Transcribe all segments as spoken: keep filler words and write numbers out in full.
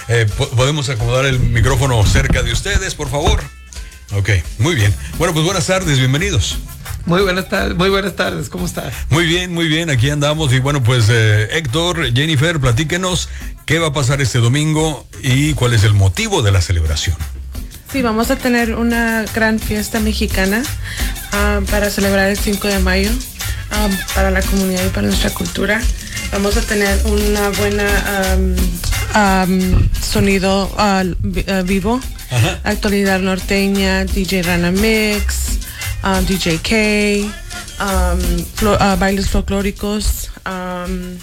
Eh, ¿Podemos acomodar el micrófono cerca de ustedes, por favor? Ok, muy bien. Bueno, pues buenas tardes, bienvenidos. Muy buenas tardes, muy buenas tardes, ¿cómo estás? Muy bien, muy bien, aquí andamos. Y bueno, pues eh, Héctor, Jennifer, platíquenos qué va a pasar este domingo y cuál es el motivo de la celebración. Sí, vamos a tener una gran fiesta mexicana uh, para celebrar el cinco de mayo um, para la comunidad y para nuestra cultura. Vamos a tener una buena um, um, sonido uh, vivo, Ajá. Actualidad norteña, D J Rana Mix, uh, D J K, um, flo- uh, bailes folclóricos, um,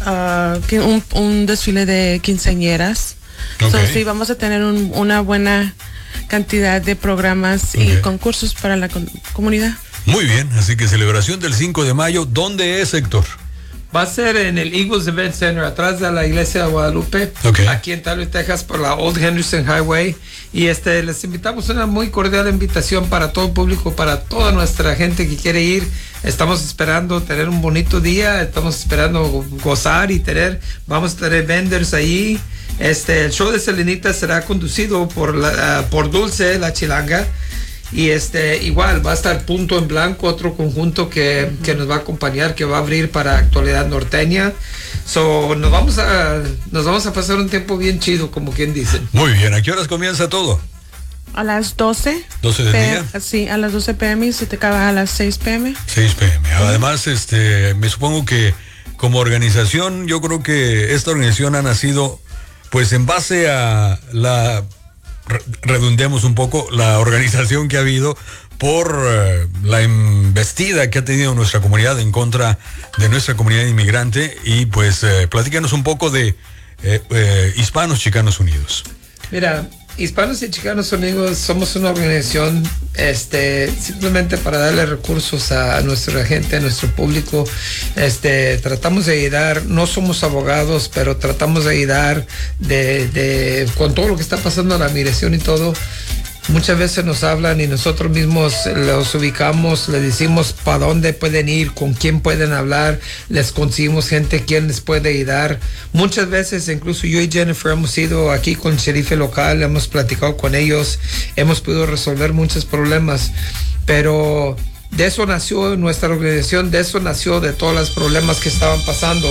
uh, un, un desfile de quinceañeras. Okay. So, sí, vamos a tener un, una buena cantidad de programas okay. y concursos para la com- comunidad. Muy bien, así que celebración del cinco de mayo, ¿dónde es, Héctor? Va a ser en el Eagles Event Center, atrás de la iglesia de Guadalupe, okay. aquí en Tyler, Texas, por la Old Henderson Highway. Y este les invitamos, una muy cordial invitación para todo el público, para toda nuestra gente que quiere ir. Estamos esperando tener un bonito día, estamos esperando gozar y tener, vamos a tener vendors ahí. Este, el show de Selenita será conducido por, la, uh, por Dulce, la chilanga. Y este igual va a estar Punto en Blanco, otro conjunto que, uh-huh. que nos va a acompañar, que va a abrir para Actualidad Norteña. So, nos vamos a nos vamos a pasar un tiempo bien chido, como quien dice. Muy bien, ¿a qué horas comienza todo? A las doce. ¿doce del día? Sí, a las doce pm y se te acaba a las seis pm. seis pm. Además, este, me supongo que como organización, yo creo que esta organización ha nacido pues en base a la... redundemos un poco la organización que ha habido por uh, la embestida que ha tenido nuestra comunidad en contra de nuestra comunidad inmigrante y pues uh, platícanos un poco de eh, eh, Hispanos Chicanos Unidos. Mira, Hispanos y Chicanos Unidos somos una organización este simplemente para darle recursos a, a nuestra gente, a nuestro público. Este tratamos de ayudar, no somos abogados, pero tratamos de ayudar de, de con todo lo que está pasando en la migración y todo. Muchas veces nos hablan y nosotros mismos los ubicamos, les decimos para dónde pueden ir, con quién pueden hablar, les conseguimos gente quien les puede ayudar. Muchas veces, incluso yo y Jennifer hemos ido aquí con el sheriff local, hemos platicado con ellos, hemos podido resolver muchos problemas, pero de eso nació nuestra organización, de eso nació de todos los problemas que estaban pasando.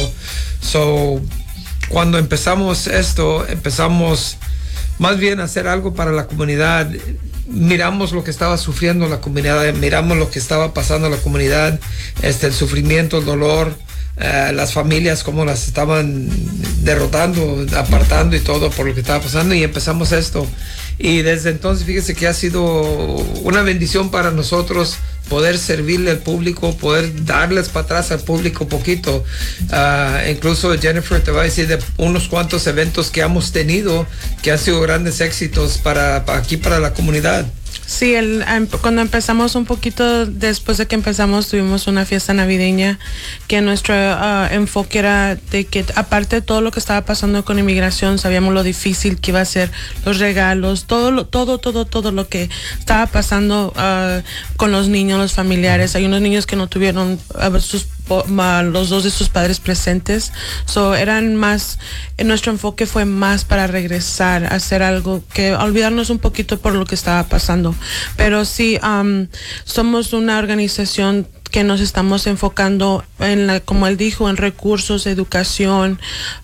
So, cuando empezamos esto, empezamos más bien hacer algo para la comunidad. Miramos lo que estaba sufriendo la comunidad, miramos lo que estaba pasando en la comunidad, este, el sufrimiento, el dolor, eh, las familias, cómo las estaban derrotando, apartando y todo por lo que estaba pasando, y empezamos esto. Y desde entonces, fíjese que ha sido una bendición para nosotros poder servirle al público, poder darles para atrás al público poquito. Uh, incluso Jennifer te va a decir de unos cuantos eventos que hemos tenido que han sido grandes éxitos para, para aquí, para la comunidad. Sí, el, cuando empezamos un poquito después de que empezamos, tuvimos una fiesta navideña que nuestro uh, enfoque era de que aparte de todo lo que estaba pasando con inmigración, sabíamos lo difícil que iba a ser los regalos, todo, lo, todo, todo, todo lo que estaba pasando uh, con los niños, los familiares. Hay unos niños que no tuvieron uh, sus los dos de sus padres presentes, so eran más, nuestro enfoque fue más para regresar a hacer algo, que olvidarnos un poquito por lo que estaba pasando, pero sí um, somos una organización que nos estamos enfocando en la, como él dijo, en recursos, educación,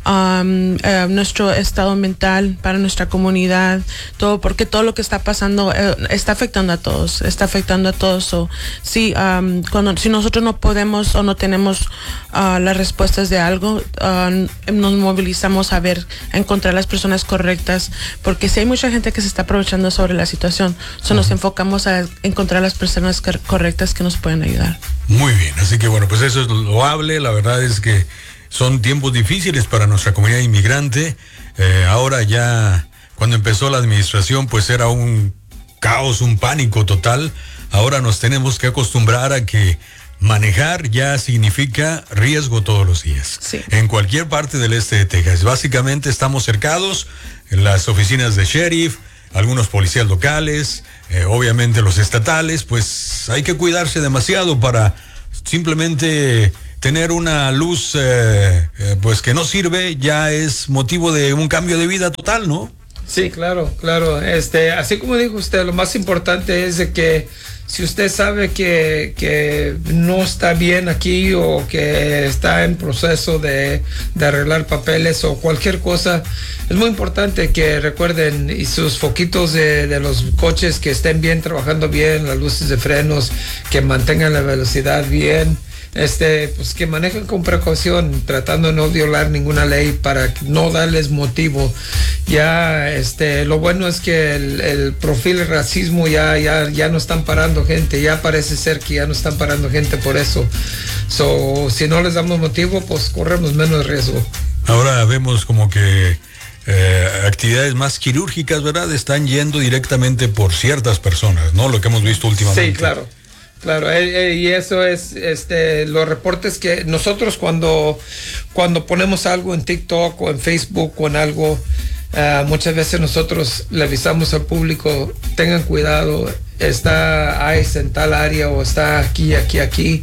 um, uh, nuestro estado mental para nuestra comunidad, todo, porque todo lo que está pasando uh, está afectando a todos, está afectando a todos. So, sí, um, cuando, si nosotros no podemos o no tenemos uh, las respuestas de algo, uh, nos movilizamos a ver, a encontrar las personas correctas, porque si hay mucha gente que se está aprovechando sobre la situación, so nos enfocamos a encontrar las personas correctas que nos pueden ayudar. Muy bien, así que bueno, pues eso es loable. La verdad es que son tiempos difíciles para nuestra comunidad inmigrante. Eh, ahora ya, cuando empezó la administración, pues era un caos, un pánico total. Ahora nos tenemos que acostumbrar a que manejar ya significa riesgo todos los días. Sí. En cualquier parte del este de Texas. Básicamente estamos cercados en las oficinas de sheriff, algunos policías locales, eh, obviamente los estatales. Pues hay que cuidarse demasiado para simplemente tener una luz eh, eh, pues que no sirve ya es motivo de un cambio de vida total, ¿no? Sí, claro, claro. Este, así como dijo usted, lo más importante es de que si usted sabe que, que no está bien aquí o que está en proceso de, de arreglar papeles o cualquier cosa, es muy importante que recuerden y sus foquitos de, de los coches que estén bien, trabajando bien, las luces de frenos, que mantengan la velocidad bien. Este, pues que manejen con precaución, tratando de no violar ninguna ley para no darles motivo. Ya, este, lo bueno es que el, el perfil de racismo ya, ya, ya no están parando gente, ya parece ser que ya no están parando gente por eso. So, si no les damos motivo, pues corremos menos riesgo. Ahora vemos como que eh, actividades más quirúrgicas, ¿verdad? Están yendo directamente por ciertas personas, ¿no? Lo que hemos visto últimamente. Sí, claro. Claro, eh, eh, y eso es este, los reportes que nosotros cuando, cuando ponemos algo en TikTok o en Facebook o en algo, uh, muchas veces nosotros le avisamos al público, tengan cuidado, está ICE en tal área o está aquí, aquí, aquí.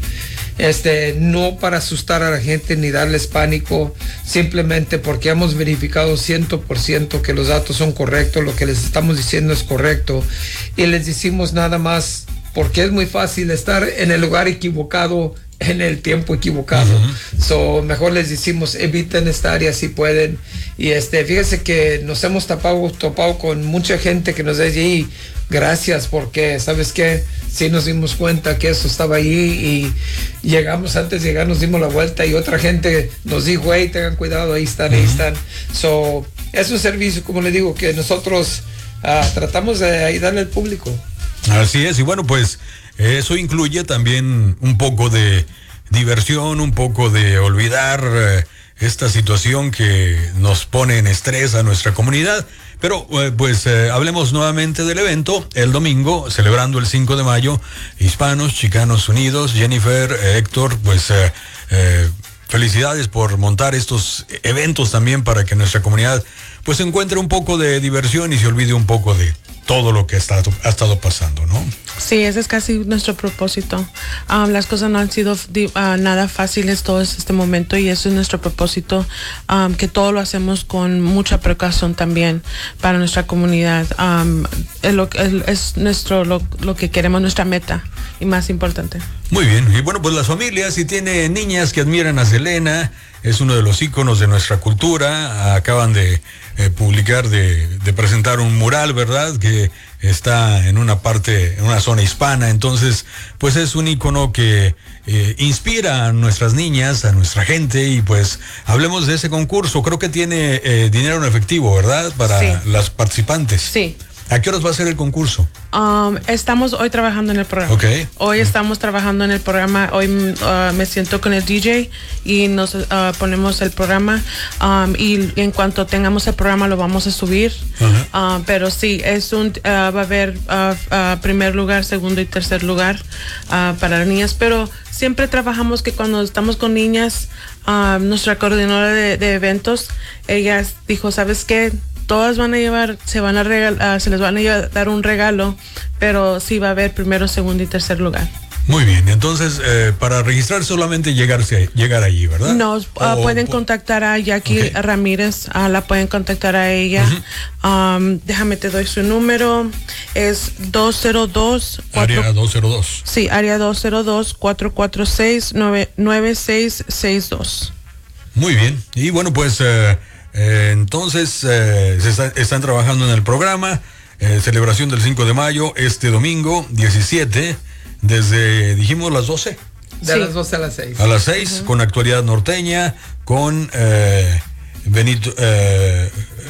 Este, no para asustar a la gente ni darles pánico, simplemente porque hemos verificado cien por ciento que los datos son correctos, lo que les estamos diciendo es correcto, y les decimos nada más porque es muy fácil estar en el lugar equivocado en el tiempo equivocado. Uh-huh. So, mejor les decimos, eviten esta área si pueden. Y este, fíjense que nos hemos tapado, topado con mucha gente que nos dice, y gracias, porque, ¿sabes qué? Sí nos dimos cuenta que eso estaba ahí y llegamos antes de llegar, nos dimos la vuelta y otra gente nos dijo, hey, tengan cuidado, ahí están, uh-huh. ahí están. So, es un servicio, como le digo, que nosotros uh, tratamos de ayudarle al público. Así es, y bueno, pues eso incluye también un poco de diversión, un poco de olvidar eh, esta situación que nos pone en estrés a nuestra comunidad. Pero eh, pues eh, hablemos nuevamente del evento el domingo, celebrando el cinco de mayo, Hispanos, Chicanos Unidos. Jennifer, eh, Héctor, pues eh, eh, felicidades por montar estos eventos también para que nuestra comunidad pues encuentre un poco de diversión y se olvide un poco de todo lo que está, ha estado pasando, ¿no? Sí, ese es casi nuestro propósito. Um, las cosas no han sido uh, nada fáciles todo este momento y eso es nuestro propósito, um, que todo lo hacemos con mucha precaución también para nuestra comunidad. Um, es, lo, es, es nuestro lo, lo que queremos, nuestra meta y más importante. Muy bien, y bueno, pues las familias, si tiene niñas que admiran a Selena, es uno de los íconos de nuestra cultura. Acaban de eh, publicar, de, de presentar un mural, ¿verdad? Que está en una parte, en una zona hispana. Entonces, pues es un ícono que eh, inspira a nuestras niñas, a nuestra gente. Y pues hablemos de ese concurso. Creo que tiene eh, dinero en efectivo, ¿verdad? Para sí. las participantes. Sí. ¿A qué horas va a ser el concurso? Um, estamos hoy trabajando en el programa. Okay. Hoy estamos trabajando en el programa. Hoy uh, me siento con el D J y nos uh, ponemos el programa. Um, y en cuanto tengamos el programa lo vamos a subir. Uh-huh. Uh, pero sí, es un, uh, va a haber uh, uh, primer lugar, segundo y tercer lugar uh, para las niñas. Pero siempre trabajamos que cuando estamos con niñas, uh, nuestra coordinadora de, de eventos, ella dijo, ¿sabes qué? Todas van a llevar, se van a regalar, uh, se les van a llevar, dar un regalo, pero sí va a haber primero, segundo y tercer lugar. Muy bien, entonces eh, para registrar solamente llegarse, llegar allí, ¿verdad? No, uh, o, pueden o, contactar a Jackie okay. Ramírez, uh, la pueden contactar a ella. Uh-huh. um, déjame te doy su número, es dos cero dos. Área dos cero dos. Sí, área dos cero dos, cuatro cuatro seis, nueve seis seis dos. Muy bien, y bueno pues... Eh, Eh, entonces eh, se está, están trabajando en el programa eh, celebración del cinco de mayo este domingo diecisiete desde, dijimos, las doce de sí. las doce a las seis a las seis uh-huh. con actualidad norteña, con eh, Benito eh,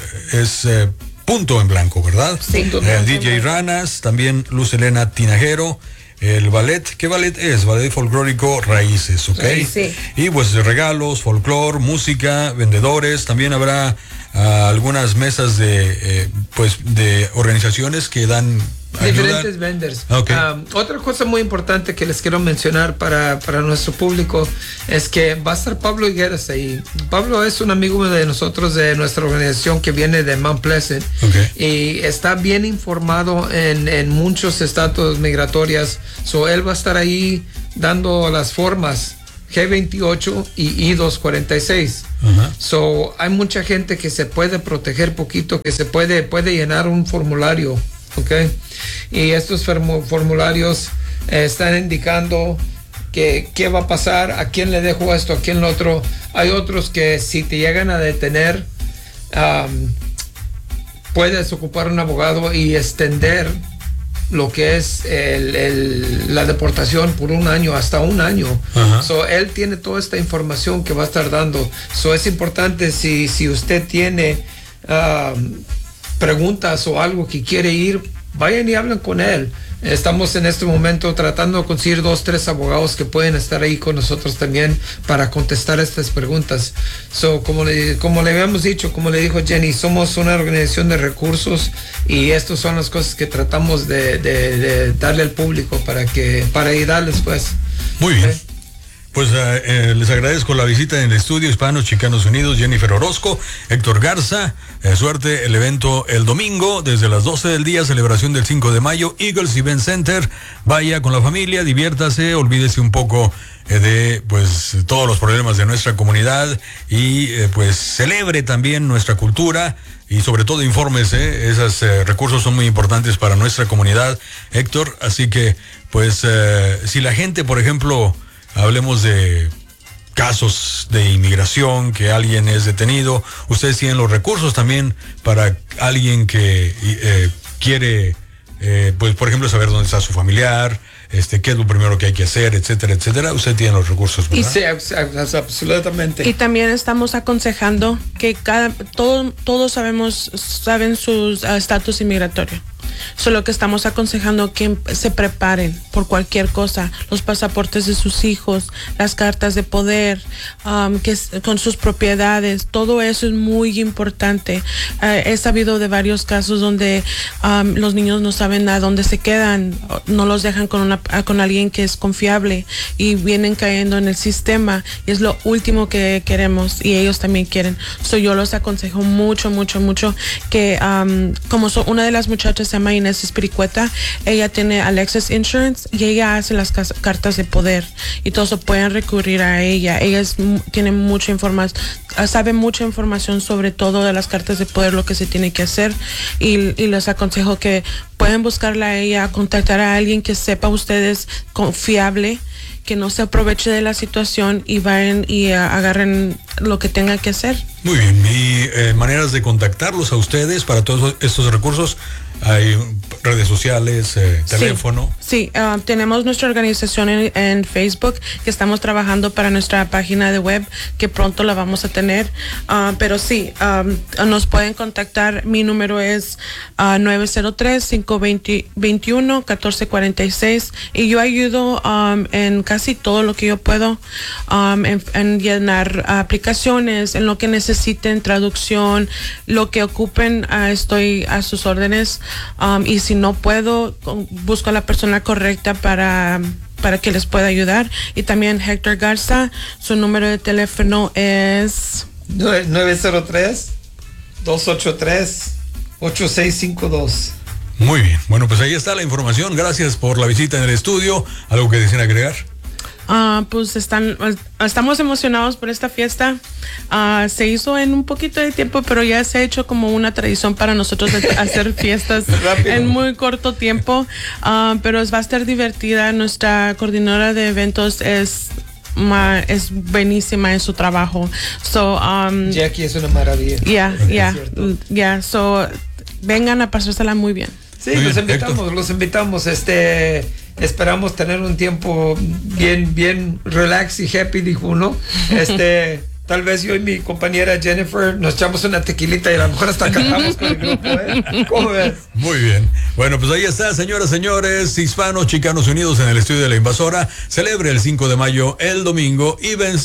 es eh, Punto en Blanco, ¿verdad? Sí. eh, D J Ranas, también Luz Elena Tinajero, el ballet, ¿qué ballet es? Ballet folclórico Raíces, ¿ok? Sí, sí. Y pues regalos, folclor, música, vendedores, también habrá uh, algunas mesas de, eh, pues, de organizaciones que dan diferentes vendors. Okay. Um, otra cosa muy importante que les quiero mencionar para, para nuestro público es que va a estar Pablo Higueras ahí. Pablo es un amigo de nosotros, de nuestra organización, que viene de Mount Pleasant. Okay. Y está bien informado en, en muchos estatus migratorios. So, él va a estar ahí dando las formas G veintiocho y I doscientos cuarenta y seis. Uh-huh. So, hay mucha gente que se puede proteger poquito, que se puede, puede llenar un formulario, ¿ok? Y estos formularios eh, están indicando que qué va a pasar, a quién le dejo esto, a quién lo otro. Hay otros que si te llegan a detener, um, puedes ocupar un abogado y extender lo que es el, el, la deportación por un año, hasta un año. Uh-huh. So, él tiene toda esta información que va a estar dando. So, es importante si, si usted tiene um, preguntas o algo que quiere ir, vayan y hablen con él. Estamos en este momento tratando de conseguir dos, tres abogados que pueden estar ahí con nosotros también para contestar estas preguntas. So, como le, como le habíamos dicho, como le dijo Jenny, somos una organización de recursos y estas son las cosas que tratamos de, de, de darle al público para que para ayudarles, pues. Muy bien. ¿Okay? Pues uh, eh, les agradezco la visita en el estudio Hispanos Chicanos Unidos, Jennifer Orozco, Héctor Garza. Eh, suerte el evento el domingo desde las doce del día, celebración del cinco de mayo, Eagles Event Center. Vaya con la familia, diviértase, olvídese un poco eh, de pues todos los problemas de nuestra comunidad y eh, pues celebre también nuestra cultura y sobre todo infórmese. Esos eh, recursos son muy importantes para nuestra comunidad, Héctor. Así que pues eh, si la gente, por ejemplo, hablemos de casos de inmigración, que alguien es detenido, ustedes tienen los recursos también para alguien que eh, quiere, eh, pues por ejemplo, saber dónde está su familiar, este, qué es lo primero que hay que hacer, etcétera, etcétera. Usted tiene los recursos, ¿verdad? Y sí, absolutamente. Y también estamos aconsejando que cada, todo, todos sabemos, saben su estatus uh, inmigratorio. Solo que estamos aconsejando que se preparen por cualquier cosa, los pasaportes de sus hijos, las cartas de poder, um, que con sus propiedades, todo eso es muy importante. Uh, he sabido de varios casos donde um, los niños no saben a dónde se quedan, no los dejan con una con alguien que es confiable y vienen cayendo en el sistema y es lo último que queremos y ellos también quieren. So, yo los aconsejo mucho, mucho, mucho que um, como so, una de las muchachas se llama Inés Espiricueta, ella tiene Alexis Insurance y ella hace las cas- cartas de poder y todos so pueden recurrir a ella. Ella es, tiene mucha información, sabe mucha información sobre todo de las cartas de poder, lo que se tiene que hacer y, y les aconsejo que pueden buscarla a ella, contactar a alguien que sepa ustedes confiable, que no se aproveche de la situación y vayan y uh, agarren lo que tengan que hacer. Muy bien, y eh, maneras de contactarlos a ustedes para todos estos recursos. Hay redes sociales, eh, teléfono. Sí, sí uh, tenemos nuestra organización en, en Facebook, que estamos trabajando para nuestra página de web, que pronto la vamos a tener. Uh, pero sí, um, nos pueden contactar. Mi número es uh, nueve cero tres, cinco dos uno, uno cuatro cuatro seis y yo ayudo um, en casi todo lo que yo puedo, um, en, en llenar aplicaciones, en lo que necesiten, traducción, lo que ocupen, uh, estoy a sus órdenes. Um, y si no puedo, busco a la persona correcta para, para que les pueda ayudar. Y también Héctor Garza, su número de teléfono es nueve cero tres, dos ocho tres, ocho seis cinco dos. Muy bien, bueno, pues ahí está la información. Gracias por la visita en el estudio. ¿Algo que deseen agregar? Uh, pues están, estamos emocionados por esta fiesta. Uh, se hizo en un poquito de tiempo, pero ya se ha hecho como una tradición para nosotros de hacer fiestas en muy corto tiempo. Uh, pero va a estar divertida. Nuestra coordinadora de eventos es Ma, es buenísima en su trabajo. So, um, Jackie es una maravilla. Yeah, yeah, yeah. So, vengan a pasársela muy bien. Sí, muy los bien, invitamos, Héctor. los invitamos. Este, esperamos tener un tiempo bien, bien relax y happy, dijo uno. Este, tal vez yo y mi compañera Jennifer nos echamos una tequilita y a lo mejor hasta cantamos con el grupo, ¿eh? ¿Cómo ves? Muy bien. Bueno, pues ahí está, señoras, señores, Hispanos Chicanos Unidos en el estudio de La Invasora. Celebre el cinco de mayo el domingo y ven